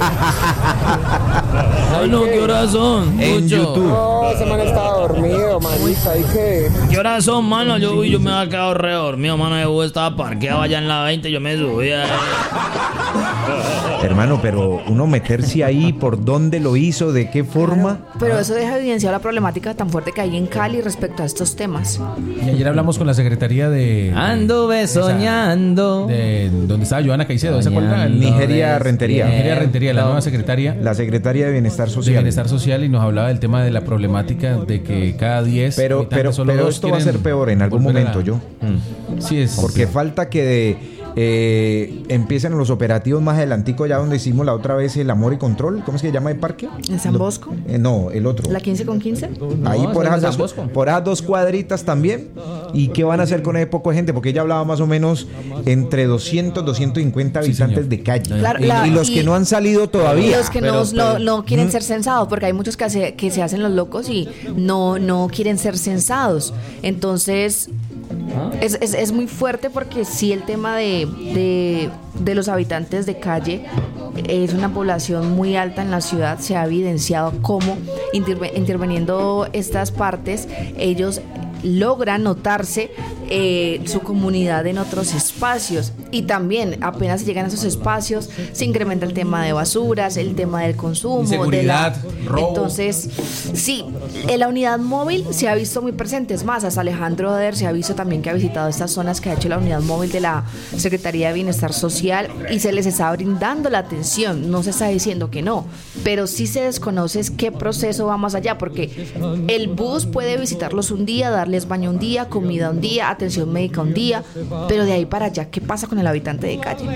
Ay, no, ¿qué horas son? En Mucho. YouTube. No, ese man estaba dormido, marica. Hay que. ¿Qué horas son, mano? Yo, yo me había quedado re dormido, mano. Yo estaba parqueado allá en la veinte, yo me subía. Hermano, pero uno meterse ahí, ¿por dónde lo hizo? ¿De qué forma? Claro, pero eso deja evidenciado la problemática tan fuerte que hay en Cali respecto a estos temas. Y ayer hablamos con la secretaría de... Anduve soñando. De, donde estaba Joana Caicedo, ¿se acuerdan? Nigeria Rentería. Nigeria Rentería, la nueva secretaria. La secretaria de Bienestar Social. De Bienestar Social, y nos hablaba del tema de la problemática de que cada diez... Pero, pero, solo pero dos esto va a ser peor en algún momento, yo. Mm. Sí, es... Porque falta que de... Eh, empiezan los operativos más adelantico, ya donde hicimos la otra vez el Amor y Control. ¿Cómo es que se llama el parque? ¿En San Bosco? Eh, no, el otro. ¿La quince con quince? Ahí No, por, ese esas es dos, San Bosco. por esas dos cuadritas también. ¿Y qué van a hacer con ese poco de gente? Porque ella hablaba más o menos entre doscientos, doscientos cincuenta habitantes señor. de calle. Claro, y, la- y los y- que no han salido todavía. Los que Pero- no, pero- no, no quieren ¿Mm? ser censados, porque hay muchos que se, que se hacen los locos y no, no quieren ser censados. Entonces, es, es, es muy fuerte porque sí el tema de, de, de los habitantes de calle es una población muy alta en la ciudad. Se ha evidenciado cómo interve- interviniendo estas partes, ellos logran notarse eh, su comunidad en otros espacios, y también apenas llegan a esos espacios se incrementa el tema de basuras, el tema del consumo, Inseguridad, de la... robo. Entonces, sí, en la unidad móvil se ha visto muy presente. Es más, hasta Alejandro Oder se ha visto también que ha visitado estas zonas que ha hecho la unidad móvil de la Secretaría de Bienestar Social, y se les está brindando la atención. No se está diciendo que no, pero sí se desconoce es qué proceso va más allá, porque el bus puede visitarlos un día, darles baño un día, comida un día, atención médica un día, pero de ahí para allá, ¿qué pasa con el habitante de calle?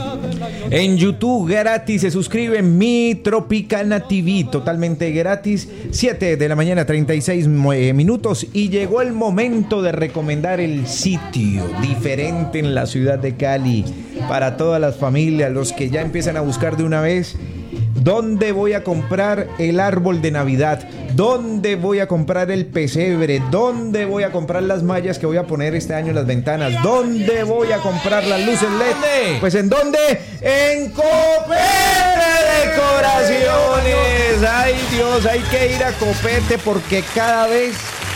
En YouTube gratis se suscribe Mi Tropicana T V, totalmente gratis, siete de la mañana, treinta y seis minutos, y llegó el momento de recomendar el sitio diferente en la ciudad de Cali para todas las familias, los que ya empiezan a buscar de una vez. ¿Dónde voy a comprar el árbol de Navidad? ¿Dónde voy a comprar el pesebre? ¿Dónde voy a comprar las mallas que voy a poner este año en las ventanas? ¿Dónde voy a comprar las luces L E D? Pues ¿en dónde? ¡En Copete Decoraciones! ¡Ay, Dios! Hay que ir a Copete porque cada vez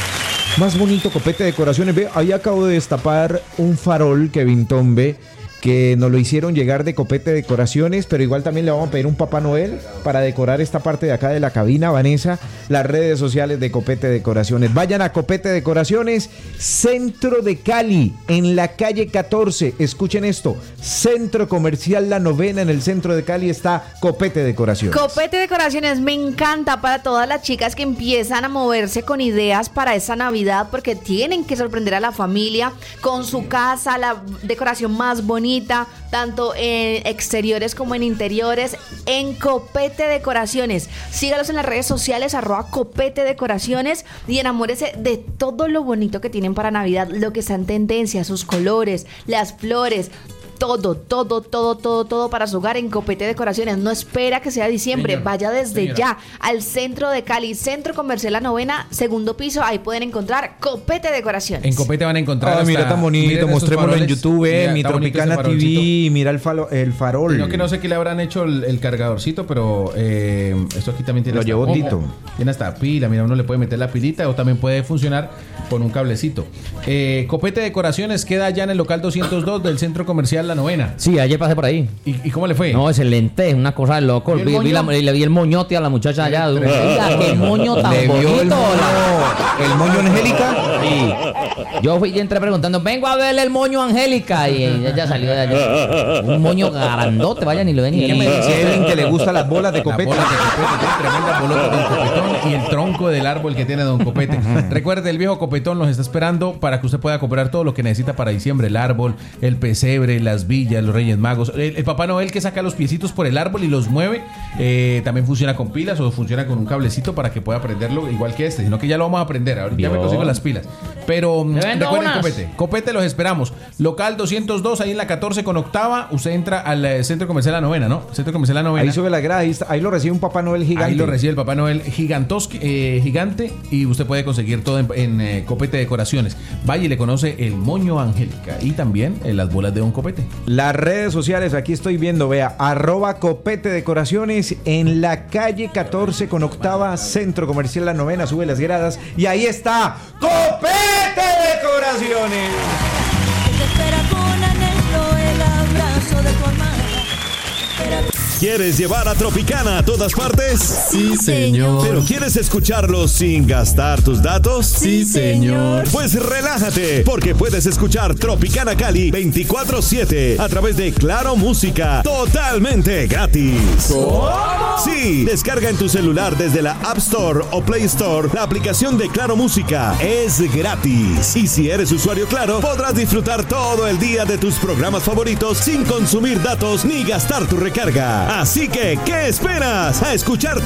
más bonito Copete Decoraciones. Ve, ahí acabo de destapar un farol que Vintombe, que nos lo hicieron llegar de Copete Decoraciones, pero igual también le vamos a pedir un Papá Noel para decorar esta parte de acá de la cabina. Vanessa, las redes sociales de Copete Decoraciones. Vayan a Copete Decoraciones, centro de Cali, en la calle catorce. Escuchen esto, Centro Comercial La Novena, en el centro de Cali está Copete Decoraciones. Copete Decoraciones me encanta para todas las chicas que empiezan a moverse con ideas para esta Navidad, porque tienen que sorprender a la familia con su casa, la decoración más bonita, tanto en exteriores como en interiores, en Copete Decoraciones. Sígalos en las redes sociales, arroba Copete Decoraciones, y enamórese de todo lo bonito que tienen para Navidad, lo que está en tendencia, sus colores, las flores, todo, todo, todo, todo, todo para su hogar en Copete Decoraciones. No espera que sea diciembre, señora, vaya desde señora. ya al centro de Cali, Centro Comercial La Novena, segundo piso. Ahí pueden encontrar Copete Decoraciones. En Copete van a encontrar. Ah, hasta, mira tan bonito, mostrémoslo en YouTube, eh, Mi Tropicana T V, mira el, falo, el farol. No, que no sé qué le habrán hecho el, el cargadorcito, pero eh, esto aquí también tiene. Lo llevó Tito. Tiene hasta pila, mira, uno le puede meter la pilita o también puede funcionar con un cablecito. Eh, Copete Decoraciones queda allá en el local doscientos dos del Centro Comercial La Novena. Sí, ayer pasé por ahí. ¿Y, y cómo le fue? No, excelente, una cosa de loco. Vi, vi la, le vi el moñote a la muchacha allá. Oiga, qué moño tan ¿Le bonito. Vio el, moño, ¿El moño Angélica? Sí. Yo fui y entré preguntando, vengo a verle el moño Angélica. Y ella salió de allá. Un moño grandote, vayan y lo ven. ¿Y qué me dice Evelyn que le gustan las bolas de Copete? Las bolas de Copete, tiene tremendas bolotas de Don Copetón y el tronco del árbol que tiene Don Copete. Recuerde, el viejo Copetón los está esperando para que usted pueda comprar todo lo que necesita para diciembre. El árbol, el pesebre, las villas, los Reyes Magos. El, el Papá Noel que saca los piecitos por el árbol y los mueve, eh, también funciona con pilas o funciona con un cablecito para que pueda prenderlo igual que este, sino que ya lo vamos a aprender. Ahorita ya me consigo las pilas. Pero recuerden, Copete, Copete los esperamos. Local doscientos dos, ahí en la catorce con octava. Usted entra al eh, Centro Comercial La Novena, ¿no? Centro Comercial La Novena. Ahí sube la grada, ahí, está, ahí lo recibe un Papá Noel gigante. Ahí lo recibe el Papá Noel gigantosque, eh, gigante, y usted puede conseguir todo en, en eh, Copete Decoraciones. Vaya y le conoce el moño Angélica y también eh, las bolas de Don Copete. Las redes sociales, aquí estoy viendo, vea, arroba Copete Decoraciones en la calle catorce con octava, Centro Comercial La Novena, sube las gradas y ahí está Copete Decoraciones. ¿Quieres llevar a Tropicana a todas partes? Sí, señor. ¿Pero quieres escucharlos sin gastar tus datos? Sí, señor. Pues relájate, porque puedes escuchar Tropicana Cali veinticuatro siete a través de Claro Música, totalmente gratis. ¿Cómo? Sí, descarga en tu celular desde la App Store o Play Store la aplicación de Claro Música. Es gratis. Y si eres usuario Claro, podrás disfrutar todo el día de tus programas favoritos sin consumir datos ni gastar tu recarga. Así que, ¿qué esperas? A escuchar